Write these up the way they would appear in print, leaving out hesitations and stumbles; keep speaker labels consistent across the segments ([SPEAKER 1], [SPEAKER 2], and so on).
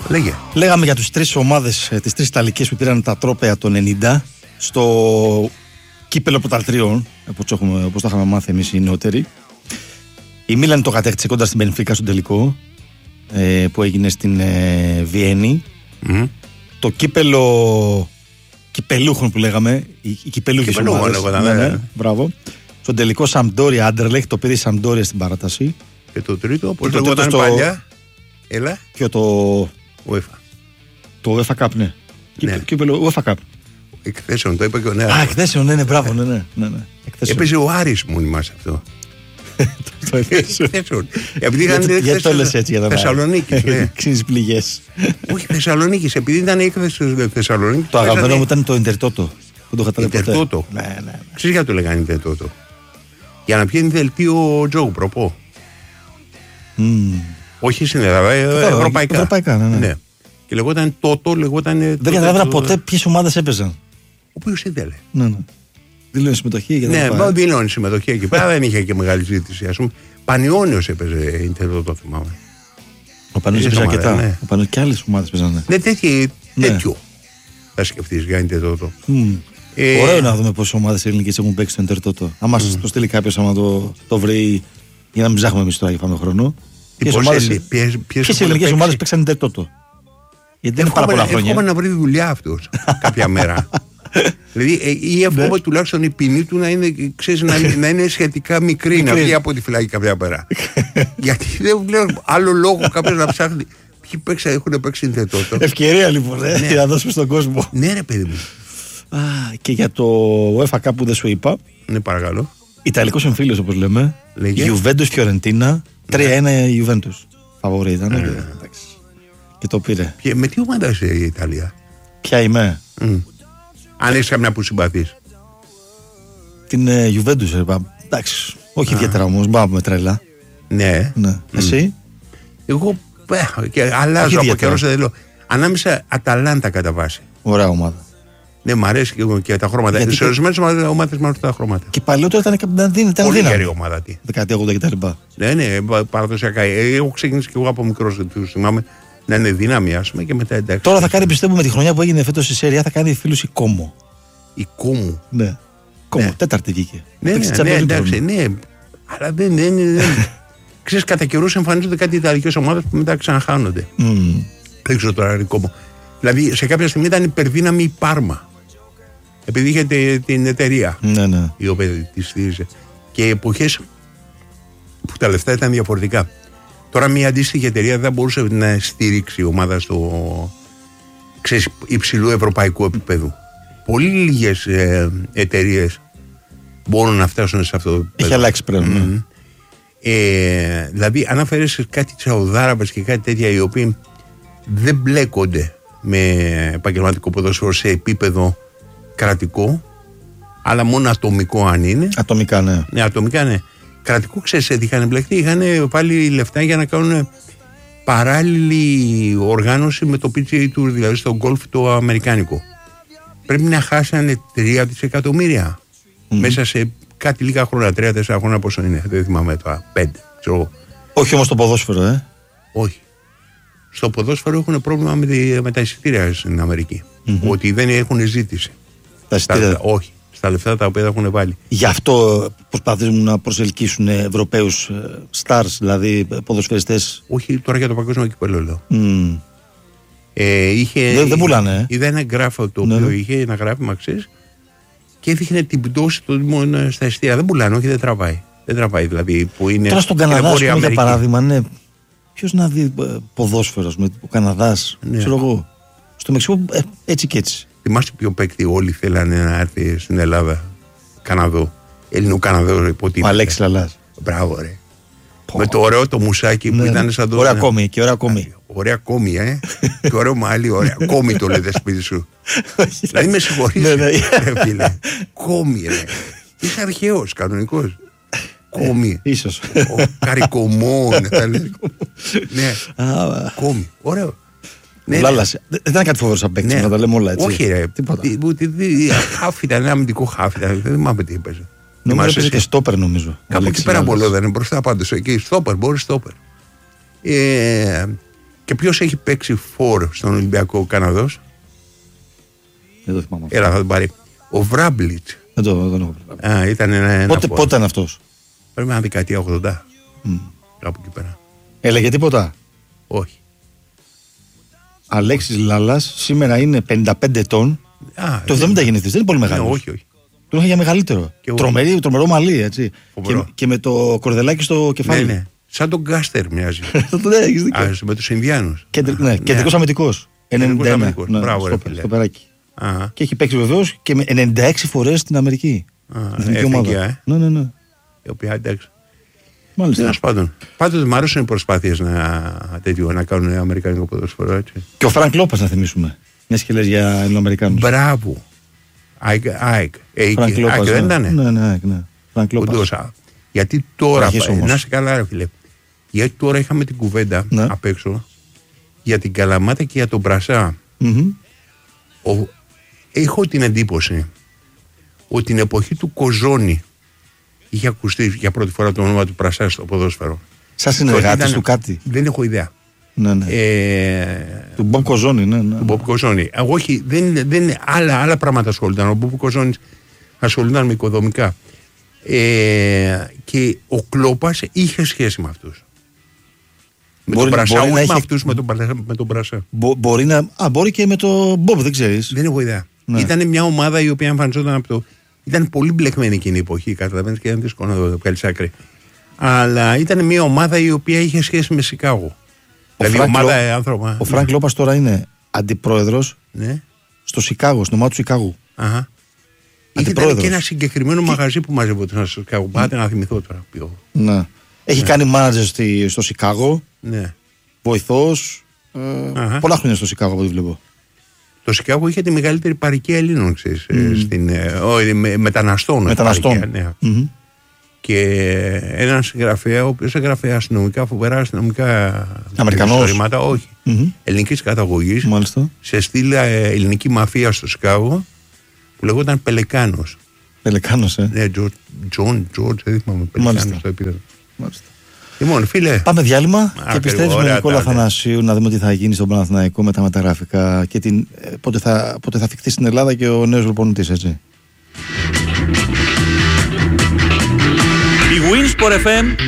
[SPEAKER 1] Λέγε.
[SPEAKER 2] Λέγαμε για τις τρεις ομάδες, τις τρεις Ιταλικές που πήραν τα τρόπαια το 90 στο κύπελο πρωταθλητριών, όπως το είχαμε μάθει εμείς οι νεότεροι. Η Μίλαν το κατέκτησε κοντά στην Μπενφίκα στο τελικό, που έγινε στην Βιέννη. Το κύπελο κυπελούχων που λέγαμε, οι κυπελούχες ομάδες. Ναι. Μπράβο. Στον τελικό Σαμπντόρια Άντερλεχτ το πήρε η Σαμπντόρια στην παράταση.
[SPEAKER 1] Και το τρίτο, πώς λεγόταν παλιά. Έλα.
[SPEAKER 2] Και το UEFA. Το UEFA Cup, ναι. Κύπελο UEFA Cup.
[SPEAKER 1] Εκθέσεων, το είπε και ο Νέας.
[SPEAKER 2] Εκθέσεων, ναι, μπράβο, ναι.
[SPEAKER 1] Έπαιζε ο Άρης μόνιμα σε αυτό.
[SPEAKER 2] Το εκθέσεων.
[SPEAKER 1] Γιατί
[SPEAKER 2] το λες έτσι για τον
[SPEAKER 1] Θεσσαλονίκη.
[SPEAKER 2] Ξύνεις πληγές.
[SPEAKER 1] Όχι, Θεσσαλονίκη, επειδή ήταν έκθεση Θεσσαλονίκη.
[SPEAKER 2] Το αγαπημένο μου ήταν το Ιντερτότο. Δεν το είχα καταλάβει ποτέ.
[SPEAKER 1] Ιντερτότο. Ξέρεις γιατί το λέγανε Ιντερτότο? Για να πιένει δελτίο ο Τζόου, προπό. Όχι στην Ελλάδα, ευρωπαϊκά.
[SPEAKER 2] Ευρωπαϊκά, ναι.
[SPEAKER 1] Και λεγόταν Τότο, λεγόταν.
[SPEAKER 2] Δεν καταλάβαινα ποτέ ποιες ομάδες έπαιζαν.
[SPEAKER 1] Ο οποίος ήθελε.
[SPEAKER 2] Ναι. Δηλώνει συμμετοχή και
[SPEAKER 1] ναι, δηλώνει συμμετοχή εκεί πέρα, δεν είχε και μεγάλη ζήτηση. Ας πούμε, Πανιόνιος έπαιζε Ιντερτότο, θυμάμαι.
[SPEAKER 2] Ο Πανιόνιος έπαιζε αρκετά. Ναι. Ο Πανιόνιος και άλλες ομάδες παίζανε.
[SPEAKER 1] Ναι, τέτοιο. Θα σκεφτείς για Ιντερτότο.
[SPEAKER 2] Ωραίο να δούμε πόσες ομάδες ελληνικές έχουν παίξει το Ιντερτότο. Αν μας το στείλει κάποιος, άμα το βρει, για να μην ψάχνουμε εμείς τώρα και πάμε χρόνο. Ποιες ελληνικές ομάδες παίξαν Ιντερτότο? Γιατί δεν είναι πάρα πολλά χρόνια.
[SPEAKER 1] Εύχομαι να βρει δουλειά αυτός κάποια μέρα. Δηλαδή, ή εύχομαι τουλάχιστον η ποινή του να είναι, ξέρεις, να είναι σχετικά μικρή, να βγει από τη φυλακή κάποια μέρα. Γιατί δεν βλέπω άλλο λόγο κάποιος να ψάχνει. Ποιοι έχουν παίξει Ιντερτότο.
[SPEAKER 2] Ευκαιρία λοιπόν, να δώσουμε στον κόσμο.
[SPEAKER 1] Ναι, ρε παιδί μου.
[SPEAKER 2] Και για το UEFA Cup που δεν σου είπα.
[SPEAKER 1] Ναι, παρακαλώ.
[SPEAKER 2] Ιταλικός εμφύλιος, όπως λέμε. Juventus Φιωρεντίνα. 3-1 η Juventus. Φαβορί ήταν. Και το πήρε.
[SPEAKER 1] Με τι ομάδα είσαι η Ιταλία?
[SPEAKER 2] Ποια είμαι?
[SPEAKER 1] Αν έχεις καμιά που συμπαθείς.
[SPEAKER 2] Την Juventus, εντάξει. Όχι ιδιαίτερα όμως, μπάμε με τρέλα.
[SPEAKER 1] Ναι.
[SPEAKER 2] Εσύ?
[SPEAKER 1] Εγώ αλλάζω από καιρό σε δελώ. Ανάμεσα Αταλάντα κατά βάση.
[SPEAKER 2] Ωραία ομάδα.
[SPEAKER 1] Ναι, μου αρέσει και τα χρώματα. Σε ορισμένες ομάδες μου αρέσουν τα χρώματα.
[SPEAKER 2] Και παλιότερα ήταν δύναμη.
[SPEAKER 1] Πολύ γερή ομάδα.
[SPEAKER 2] Δεκαετία 80 κτλ.
[SPEAKER 1] Ναι, παραδοσιακά. Έχω ξεκινήσει και εγώ από μικρός, θυμάμαι, να είναι δύναμη, ας πούμε, και μετά εντάξει.
[SPEAKER 2] Τώρα θα κάνει, πιστεύω, με τη χρονιά που έγινε φέτος η Σέρια, θα κάνει φίλους η Κόμο.
[SPEAKER 1] Η Κόμο.
[SPEAKER 2] Ναι. Κόμο, τέταρτη βγήκε.
[SPEAKER 1] Ναι, εντάξει, ναι. Αλλά δεν. Ξέρεις, κατά καιρούς εμφανίζονται κάτι ιταλικές ομάδες που μετά ξαναχάνονται. Δεν ξέρω τώρα, Κόμο. Δηλαδή, σε κάποια στιγμή ήταν υπερδύναμη η Πάρμα. Επειδή είχε την εταιρεία η οποία τη στήριζε. Και εποχές που τα λεφτά ήταν διαφορετικά. Τώρα μια αντίστοιχη εταιρεία δεν μπορούσε να στηρίξει ομάδα στο υψηλού ευρωπαϊκού επίπεδου. Πολύ λίγες εταιρείες μπορούν να φτάσουν σε αυτό το επίπεδο.
[SPEAKER 2] Έχει αλλάξει πλέον.
[SPEAKER 1] Δηλαδή, αν αφαιρέσεις κάτι Σαουδάραβες και κάτι τέτοια οι οποίοι δεν μπλέκονται με επαγγελματικό ποδόσφαιρο σε επίπεδο κρατικό, αλλά μόνο ατομικό αν είναι.
[SPEAKER 2] Ατομικά, ναι.
[SPEAKER 1] Ναι, ατομικά, ναι. Κρατικό, ξέρεις, είχαν εμπλεχτεί, είχαν βάλει λεφτά για να κάνουν παράλληλη οργάνωση με το PGA Tour, δηλαδή στο γκολφ το αμερικάνικο. Πρέπει να χάσανε 3 δισεκατομμύρια μέσα σε κάτι λίγα χρόνια, 3-4 χρόνια πόσο είναι, δεν θυμάμαι τώρα, 5, ξέρω. Όχι
[SPEAKER 2] όμως το ποδόσφαιρο,
[SPEAKER 1] Όχι. Στο ποδόσφαιρο έχουν πρόβλημα με τα εισιτήρια στην Αμερική. Ότι δεν έχουν ζήτηση.
[SPEAKER 2] Τα εισιτήρια.
[SPEAKER 1] Όχι. Στα λεφτά τα οποία έχουν βάλει.
[SPEAKER 2] Γι' αυτό προσπαθούν να προσελκύσουν Ευρωπαίους stars, δηλαδή ποδοσφαιριστές.
[SPEAKER 1] Όχι, τώρα για το παγκόσμιο κύπελλο λέω.
[SPEAKER 2] Δεν πουλάνε.
[SPEAKER 1] Είδα ένα γράφο το οποίο είχε ένα γράφημα, ξέρεις, και έδειχνε την πτώση των στα εισιτήρια. Δεν πουλάνε, όχι, δεν τραβάει. Δεν τραβάει δηλαδή. Που είναι
[SPEAKER 2] τώρα στον Καναδά, για παράδειγμα, ναι. Ποιος να δει ποδόσφαιρο με ο Καναδάς, ξέρω εγώ. Στο Μεξικό έτσι και έτσι.
[SPEAKER 1] Θυμάστε ποιο παίκτη όλοι θέλανε να έρθει στην Ελλάδα? Καναδό. Ελληνο-Καναδό υποτίθεται.
[SPEAKER 2] Ο Αλέξης Λαλάς.
[SPEAKER 1] Μπράβο, ρε. Με το ωραίο το μουσάκι που ήταν σαν το.
[SPEAKER 2] Ωραία κόμι, και ωραία κόμι.
[SPEAKER 1] Ωραία κόμι, και ωραίο μάλι, ωραία. Κόμι το λέτε σπίτι σου. Δηλαδή με συγχωρείς, φίλε. Κόμι, ρε. Είσαι αρχαίος, κανονικός. Κόμι.
[SPEAKER 2] Ίσως.
[SPEAKER 1] Καρικομόν. Ναι. Κόμι. Ωραίο.
[SPEAKER 2] Λάλασε. Δεν ήταν κάτι φοβερό σαν παίκτης, να τα λέμε όλα έτσι.
[SPEAKER 1] Όχι, ρε. Χάφ ήταν, ένα αμυντικό χάφ ήταν. Δεν θυμάμαι τι έπαιζε.
[SPEAKER 2] Νομίζω έπαιζε και στόπερ, νομίζω.
[SPEAKER 1] Κάπου εκεί πέρα από εδώ δεν είναι μπροστά πάντως. Εκεί στόπερ, μπορεί στόπερ. Και ποιος έχει παίξει φορ στον Ολυμπιακό Καναδός?
[SPEAKER 2] Δεν το θυμάμαι.
[SPEAKER 1] Έλα, θα τον πάρει. Ο Βράμπλιτς.
[SPEAKER 2] Δεν έχω.
[SPEAKER 1] Ήταν ένα
[SPEAKER 2] Πότε ήταν αυτός?
[SPEAKER 1] Πρέπει να είναι δεκαετία 80. Κάπου εκεί πέρα.
[SPEAKER 2] Έλεγε τίποτα?
[SPEAKER 1] Όχι.
[SPEAKER 2] Αλέξης Λάλας σήμερα είναι 55 ετών. Το 70 γεννηθείς, δεν είναι πολύ μεγάλος.
[SPEAKER 1] Όχι.
[SPEAKER 2] Τον είχα για μεγαλύτερο. Τρομερό μαλλί, έτσι. Και με το κορδελάκι στο κεφάλι.
[SPEAKER 1] Ναι. Σαν τον Γκάστερ μοιάζει. Με τους Ινδιάνους.
[SPEAKER 2] Κεντρικός αμυντικός. 91.
[SPEAKER 1] Μπράβο,
[SPEAKER 2] στο περάκι. Και έχει παίξει βεβαίως και με 96 φορές στην Αμερική. Εθνική ομάδα. Ναι.
[SPEAKER 1] Η οποία, εντάξει.
[SPEAKER 2] Μάλιστα.
[SPEAKER 1] Πάντως μου άρεσαν οι προσπάθειες να κάνουν αμερικανικό ποδόσφαιρο, έτσι.
[SPEAKER 2] Και ο Φρανκ Λόπας, να θυμίσουμε. Μια και λες για Ελληνοαμερικάνους.
[SPEAKER 1] Μπράβο. Άικ. Φρανκ Λόπας. Δεν ήτανε?
[SPEAKER 2] Ναι. Φρανκ Λόπας.
[SPEAKER 1] Γιατί τώρα. Να σε καλά, ρε φίλε. Γιατί τώρα είχαμε την κουβέντα απ' έξω για την Καλαμάτα και για τον Μπρασά. Έχω την εντύπωση ότι την εποχή του Κοζόνη είχε ακουστεί για πρώτη φορά το όνομα του Πρασά στο ποδόσφαιρο.
[SPEAKER 2] Σαν συνεργάτης του κάτι?
[SPEAKER 1] Δεν έχω ιδέα.
[SPEAKER 2] Ναι. Του Μπομπ Κοζόνη, ναι.
[SPEAKER 1] Του Μπομπ Κοζόνη. Όχι, δεν άλλα πράγματα ασχολούνταν. Ο Μπομπ Κοζόνη ασχολούνταν με οικοδομικά. Και ο Κλόπας είχε σχέση με αυτούς. Με τον Πρασά, όχι με αυτούς, με τον Πρασά.
[SPEAKER 2] Μπορεί και με τον Μπομπ, δεν ξέρεις.
[SPEAKER 1] Δεν έχω ιδέα. Ναι. Ήταν μια ομάδα η οποία εμφανιζόταν από το. Ήταν πολύ μπλεκμένη εκείνη η εποχή, καταλαβαίνεις, και ήταν δύσκολο να το βγάλεις άκρη. Αλλά ήταν μια ομάδα η οποία είχε σχέση με Σικάγο. Δηλαδή ομάδα άνθρωπα.
[SPEAKER 2] Ο Φρανκ Λόπας τώρα είναι αντιπρόεδρος στο Σικάγο, στην ομάδα του Σικάγου.
[SPEAKER 1] Ήταν και ένα συγκεκριμένο μαγαζί που μαζεύονταν στο Σικάγο. Πάτε να θυμηθώ τώρα.
[SPEAKER 2] Ναι. Έχει κάνει μάνατζερ στο Σικάγο.
[SPEAKER 1] Ναι.
[SPEAKER 2] Βοηθός. Πολλά χρόνια στο Σικάγο από ό,τι βλέπω.
[SPEAKER 1] Το Σικάγο είχε τη μεγαλύτερη παροικία Ελλήνων, ξέρεις, μεταναστών. Και έναν συγγραφέα, ο οποίος έγραφε αστυνομικά, φοβερά αστυνομικά ιστορήματα, όχι, ελληνικής καταγωγής, σε στήλη ελληνική μαφία στο Σικάγο, που λεγόταν Πελεκάνος.
[SPEAKER 2] Πελεκάνος,
[SPEAKER 1] Ναι, Τζορτζ, δεν θυμάμαι, Πελεκάνος το επίθετο. Λοιπόν, φίλε.
[SPEAKER 2] Πάμε διάλειμμα και επιστρέφουμε με Νικόλα Αθανασίου να δούμε τι θα γίνει στον Παναθηναϊκό με τα μεταγραφικά και πότε θα φυκτεί στην Ελλάδα και ο νέος προπονητής, έτσι.
[SPEAKER 3] Η Winsport FM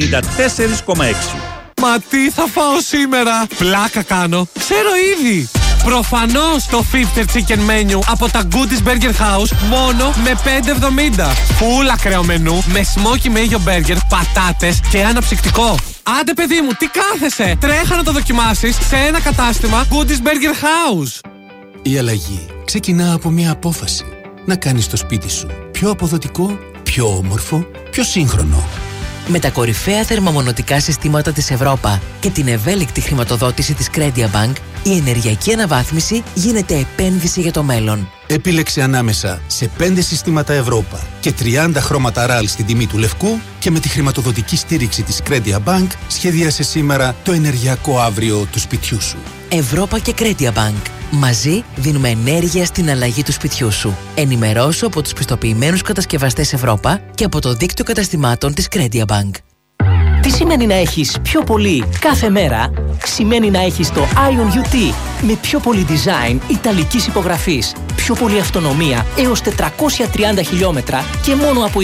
[SPEAKER 3] 94,6.
[SPEAKER 4] Μα τι θα φάω σήμερα? Πλάκα κάνω. Ξέρω ήδη. Προφανώς το 50 chicken menu από τα Goodies Burger House μόνο με 5,70. Φούλα κρέο μενού με smoky mayo burger, πατάτες και αναψυκτικό. Άντε παιδί μου, τι κάθεσαι? Τρέχα να το δοκιμάσεις σε ένα κατάστημα Goodies Burger House.
[SPEAKER 5] Η αλλαγή ξεκινά από μια απόφαση. Να κάνεις το σπίτι σου πιο αποδοτικό, πιο όμορφο, πιο σύγχρονο.
[SPEAKER 6] Με τα κορυφαία θερμομονωτικά συστήματα της Ευρώπα και την ευέλικτη χρηματοδότηση της Credia Bank, η ενεργειακή αναβάθμιση γίνεται επένδυση για το μέλλον.
[SPEAKER 5] Επίλεξε ανάμεσα σε 5 συστήματα Ευρώπα και 30 χρώματα RAL στην τιμή του λευκού και με τη χρηματοδοτική στήριξη της Credia Bank σχεδίασε σήμερα το ενεργειακό αύριο του σπιτιού σου.
[SPEAKER 6] Ευρώπα και Credia Bank. Μαζί δίνουμε ενέργεια στην αλλαγή του σπιτιού σου. Ενημερώσου από τους πιστοποιημένους κατασκευαστές Ευρώπα και από το δίκτυο καταστημάτων της Credia Bank.
[SPEAKER 7] Τι σημαίνει να έχεις πιο πολύ κάθε μέρα? Σημαίνει να έχεις το Ion UT με πιο πολύ design ιταλικής υπογραφής, πιο πολύ αυτονομία έως 430 χιλιόμετρα και μόνο από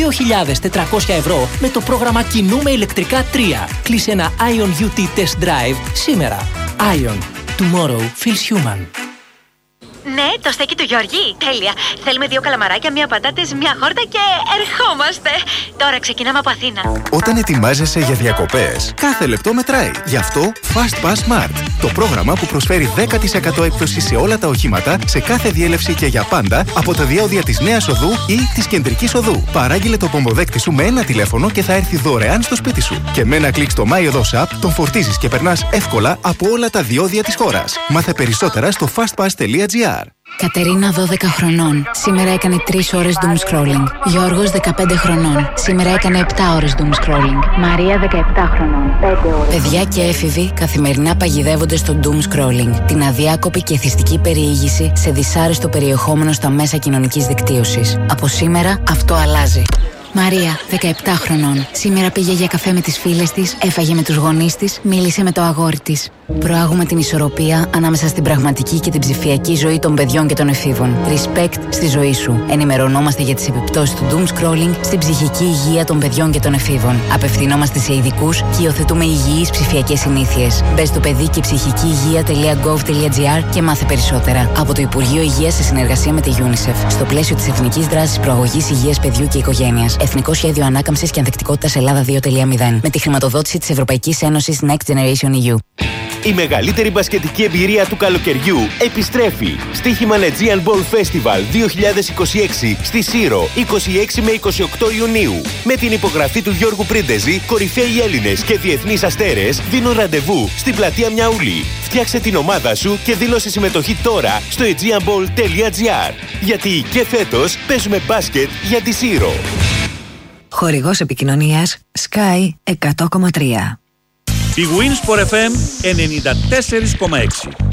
[SPEAKER 7] 22.400 ευρώ με το πρόγραμμα Κινούμε ηλεκτρικά 3. Κλείσε ένα Ion UT Test Drive σήμερα. Ion. Tomorrow feels human.
[SPEAKER 8] Ναι, το στέκι του Γιώργη. Τέλεια. Θέλουμε 2 καλαμαράκια, 1 πατάτες, 1 χόρτα και ερχόμαστε. Τώρα ξεκινάμε από Αθήνα.
[SPEAKER 9] Όταν ετοιμάζεσαι για διακοπές, κάθε λεπτό μετράει. Γι' αυτό Fast Pass Smart. Το πρόγραμμα που προσφέρει 10% έκπτωση σε όλα τα οχήματα, σε κάθε διέλευση και για πάντα, από τα διόδια της Νέας Οδού ή της Κεντρικής Οδού. Παράγγειλε το πομποδέκτη σου με ένα τηλέφωνο και θα έρθει δωρεάν στο σπίτι σου. Και με ένα κλικ στο MyOdos App τον φορτίζεις και περνάς εύκολα από όλα τα διόδια της χώρας. Μάθε περισσότερα στο fastpass.gr.
[SPEAKER 10] Κατερίνα 12 χρονών. Σήμερα έκανε 3 ώρες doom scrolling. Γιώργος 15 χρονών. Σήμερα έκανε 7 ώρες doom scrolling. Μαρία 17 χρονών. 5 ώρες. Παιδιά και έφηβοι καθημερινά παγιδεύονται στο doom scrolling. Την αδιάκοπη και εθιστική περιήγηση σε δυσάρεστο περιεχόμενο στα μέσα κοινωνικής δικτύωσης. Από σήμερα αυτό αλλάζει. Μαρία, 17 χρονών. Σήμερα πήγε για καφέ με τις φίλες της, έφαγε με τους γονείς της, μίλησε με το αγόρι της. Προάγουμε την ισορροπία ανάμεσα στην πραγματική και την ψηφιακή ζωή των παιδιών και των εφήβων. Respect στη ζωή σου. Ενημερωνόμαστε για τις επιπτώσεις του doom scrolling στην ψυχική υγεία των παιδιών και των εφήβων. Απευθυνόμαστε σε ειδικούς και υιοθετούμε υγιείς ψηφιακές συνήθειες. Μπες στο παιδί και ψυχική υγεία.gov.gr και μάθε περισσότερα. Από το Υπουργείο Υγείας σε συνεργασία με τη UNICEF. Στο πλαίσιο της Εθνικής Δράσης Προαγωγής Υγείας Παιδιού και Οικογένειας. Εθνικό Σχέδιο Ανάκαμψης και Ανθεκτικότητας Ελλάδα 2.0. Με τη χρηματοδότηση της Ευρωπαϊκής Ένωσης Next Generation EU.
[SPEAKER 11] Η μεγαλύτερη μπασκετική εμπειρία του καλοκαιριού επιστρέφει. Στοίχημα Aegean Ball Festival 2026 στη Σύρο, 26 με 28 Ιουνίου. Με την υπογραφή του Γιώργου Πρίντεζη, κορυφαίοι Έλληνες και διεθνείς αστέρες δίνουν ραντεβού στην πλατεία Μιαούλη. Φτιάξε την ομάδα σου και δήλωσε συμμετοχή τώρα στο aegeanball.gr. Γιατί και φέτος παίζουμε μπάσκετ για τη Σύρο.
[SPEAKER 12] Χορηγός επικοινωνίας Sky 100,3.
[SPEAKER 3] Η Winsport FM 94,6.